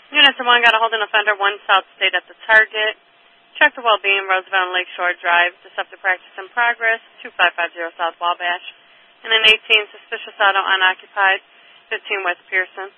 Unit 1 got a hold of an offender, 1 South State at the target. Check the well-being, Roosevelt and Lakeshore Drive. Deceptive practice in progress, 2550 South Wabash. And an 18, suspicious auto unoccupied, 15 West Pearson.